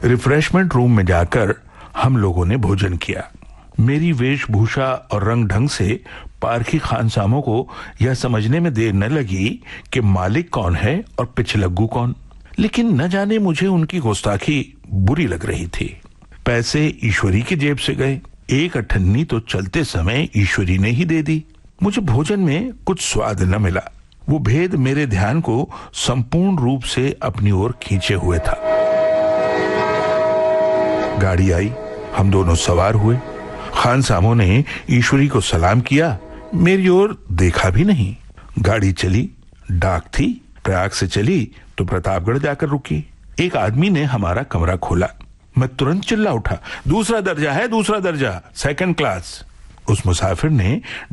Refreshment room में जाकर हम लोगों ने भोजन किया। मेरी वेशभूषा और रंग ढंग से पारखी खानसामों को यह समझने में देर न लगी कि मालिक कौन है और पिछलग्गू कौन। लेकिन न जाने मुझे उनकी गुस्ताखी बुरी लग रही थी। पैसे ईश्वरी की जेब से गए। 1 अठन्नी तो चलते समय ईश्वरी ने ही दे दी। मुझे भोजन में कुछ स्वाद न मिला। वो भेद मेरे ध्यान को संपूर्ण रूप से अपनी ओर खींचे हुए था। गाड़ी आई, हम दोनों सवार हुए। खानसामों ने ईश्वरी को सलाम किया, मेरी ओर देखा भी नहीं। गाड़ी चली। डाक थी, प्रयाग से चली तो प्रतापगढ़ जाकर रुकी। एक आदमी ने हमारा कमरा खोला। मैं तुरंत चिल्ला उठा, दूसरा दर्जा है, दूसरा दर्जा, 2nd क्लास। उस मुसाफिर ने